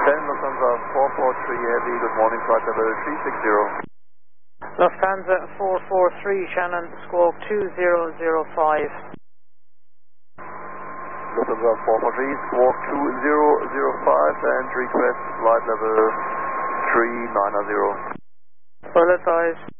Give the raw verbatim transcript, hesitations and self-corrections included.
ten, Lufthansa four four three Heavy, good morning, flight level three six zero. Lufthansa four four three Shannon, squawk two zero zero five. Lufthansa four four three, squawk two zero zero five and request flight level three nine zero. Well advised.